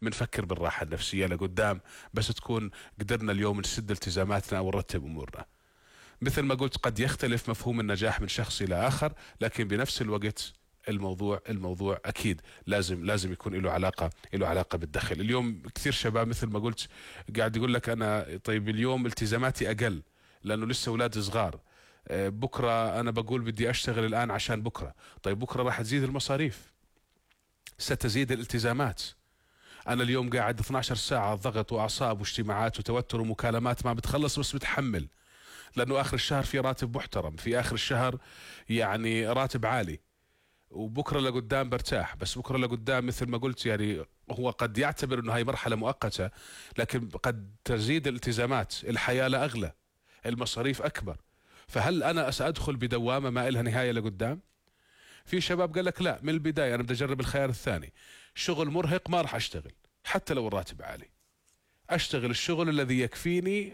بنفكر بالراحة النفسية لقدام، بس تكون قدرنا اليوم نسد التزاماتنا أو نرتب أمورنا. مثل ما قلت قد يختلف مفهوم النجاح من شخص إلى آخر، لكن بنفس الوقت الموضوع أكيد لازم يكون له علاقة بالدخل. اليوم كثير شباب مثل ما قلت قاعد يقول لك أنا طيب اليوم التزاماتي أقل لأنه لسه أولاد صغار، بكرة أنا بقول بدي أشتغل الآن عشان بكرة. طيب بكرة راح تزيد المصاريف، ستزيد الالتزامات. أنا اليوم قاعد 12 ساعة ضغط وأعصاب واجتماعات وتوتر ومكالمات ما بتخلص، بس بتحمل لأنه آخر الشهر في راتب محترم، في آخر الشهر يعني راتب عالي، وبكرة لقدام برتاح. بس بكرة لقدام مثل ما قلت يعني هو قد يعتبر أنه هاي مرحلة مؤقتة، لكن قد تزيد الالتزامات، الحياة لا أغلى، المصاريف أكبر. فهل أنا سأدخل بدوامة ما إلها نهاية لقدام؟ في شباب قال لك لا، من البداية أنا بدي أجرب الخيار الثاني، شغل مرهق ما راح أشتغل حتى لو الراتب عالي، أشتغل الشغل الذي يكفيني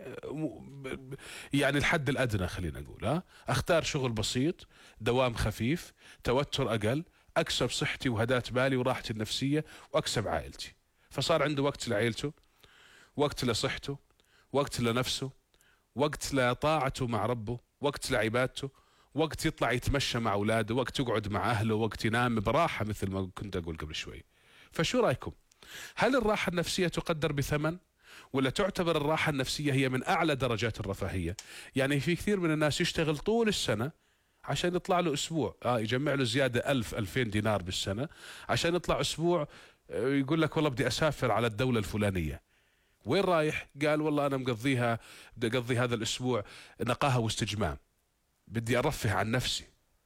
يعني الحد الأدنى، خلينا نقول أختار شغل بسيط، دوام خفيف، توتر أقل، أكسب صحتي وهدات بالي وراحتي النفسية وأكسب عائلتي. فصار عنده وقت لعائلته، وقت لصحته، وقت لنفسه، وقت لطاعته مع ربه، وقت لعبادته، وقت يطلع يتمشى مع أولاده، وقت يقعد مع أهله، وقت ينام براحة مثل ما كنت أقول قبل شوي. فشو رأيكم؟ هل الراحة النفسية تقدر بثمن؟ ولا تعتبر الراحة النفسية هي من أعلى درجات الرفاهية؟ يعني في كثير من الناس يشتغل طول السنة عشان يطلع له أسبوع يجمع له زيادة 1000-2000 دينار بالسنة، عشان يطلع أسبوع يقول لك والله بدي أسافر على الدولة الفلانية. وين رايح؟ قال والله أنا بدي أقضي هذا الأسبوع نقاهة واستجمام، بدي أرفه عن نفسي.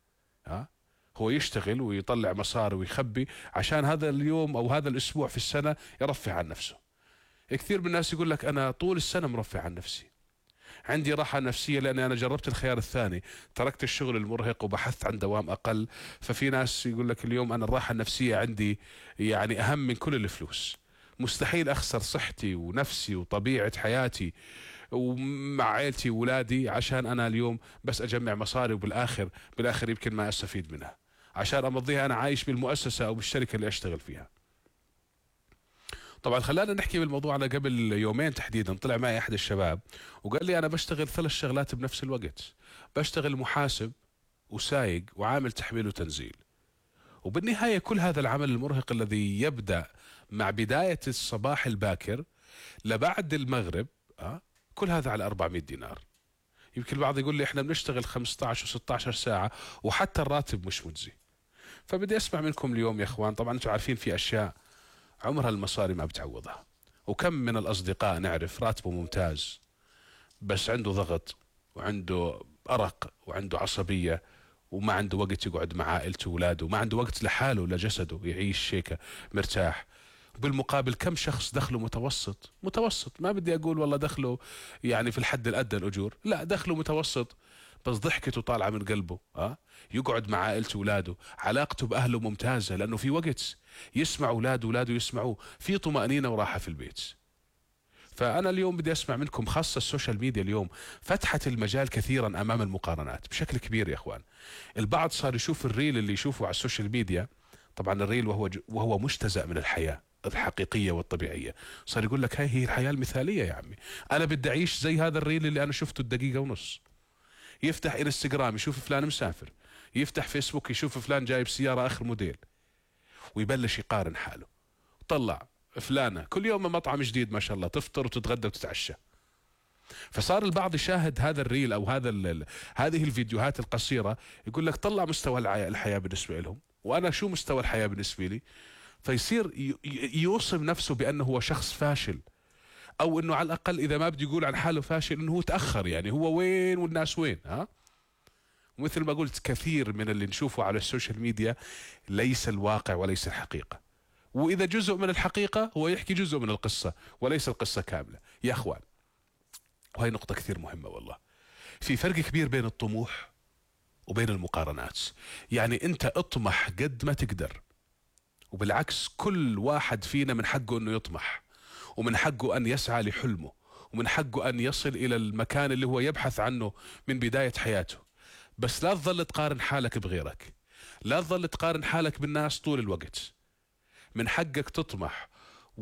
هو يشتغل ويطلع مصاري ويخبي عشان هذا اليوم أو هذا الأسبوع في السنة يرفه عن نفسه. كثير من الناس يقول لك أنا طول السنة مرفه عن نفسي، عندي راحة نفسية لأني أنا جربت الخيار الثاني، تركت الشغل المرهق وبحثت عن دوام أقل. ففي ناس يقول لك اليوم أنا الراحة النفسية عندي يعني أهم من كل الفلوس، مستحيل أخسر صحتي ونفسي وطبيعة حياتي ومع عائلتي وولادي عشان أنا اليوم بس أجمع مصاري وبالآخر يمكن ما أستفيد منها عشان أمضيها أنا عايش بالمؤسسة أو بالشركة اللي أشتغل فيها. طبعا خلانا نحكي بالموضوع. أنا قبل يومين تحديدا طلع معي أحد الشباب وقال لي أنا بشتغل 3 شغلات بنفس الوقت، بشتغل محاسب وسايق وعامل تحميل وتنزيل، وبالنهاية كل هذا العمل المرهق الذي يبدأ مع بداية الصباح الباكر لبعد المغرب كل هذا على 400 دينار. يمكن البعض يقول لي احنا بنشتغل 15 و16 ساعة وحتى الراتب مش مجزي. فبدي اسمع منكم اليوم يا اخوان. طبعا انتم عارفين في اشياء عمرها المصاري ما بتعوضها، وكم من الاصدقاء نعرف راتبه ممتاز بس عنده ضغط وعنده ارق وعنده عصبية وما عنده وقت يقعد مع عائلته واولاده، وما عنده وقت لحاله لجسده يعيش شيكة مرتاح. بالمقابل كم شخص دخله متوسط، ما بدي اقول والله دخله يعني في الحد الادنى الاجور، لا دخله متوسط بس ضحكته طالعه من قلبه، يقعد مع عائلته واولاده، علاقته باهله ممتازه لانه في وقت يسمع اولاده يسمعوه، في طمأنينة وراحه في البيت. فانا اليوم بدي اسمع منكم، خاصه السوشيال ميديا اليوم فتحت المجال كثيرا امام المقارنات بشكل كبير يا اخوان. البعض صار يشوف الريل اللي يشوفه على السوشيال ميديا، طبعا الريل وهو مجتزأ من الحياه الحقيقية والطبيعية، صار يقول لك هاي هي الحياة المثالية يا عمي، أنا بدي أعيش زي هذا الريل اللي أنا شفته الدقيقة ونص. يفتح انستغرام يشوف فلان مسافر، يفتح فيسبوك يشوف فلان جايب سيارة آخر موديل، ويبلش يقارن حاله. طلع فلانة كل يوم مطعم جديد ما شاء الله، تفطر وتتغدى وتتعشى. فصار البعض يشاهد هذا الريل أو هذه الفيديوهات القصيرة، يقول لك طلع مستوى الحياة بالنسبة لهم، وأنا شو مستوى الحياة بالنسبة لي؟ فيصير يوصف نفسه بأنه هو شخص فاشل، أو أنه على الأقل إذا ما بدي يقول عن حاله فاشل أنه هو تأخر، يعني هو وين والناس وين. ومثل ما قلت كثير من اللي نشوفه على السوشيال ميديا ليس الواقع وليس الحقيقة، وإذا جزء من الحقيقة هو يحكي جزء من القصة وليس القصة كاملة يا أخوان. وهي نقطة كثير مهمة والله. في فرق كبير بين الطموح وبين المقارنات. يعني أنت اطمح قد ما تقدر، وبالعكس كل واحد فينا من حقه أنه يطمح، ومن حقه أن يسعى لحلمه، ومن حقه أن يصل إلى المكان اللي هو يبحث عنه من بداية حياته. بس لا تظل تقارن حالك بغيرك، لا تظل تقارن حالك بالناس طول الوقت. من حقك تطمح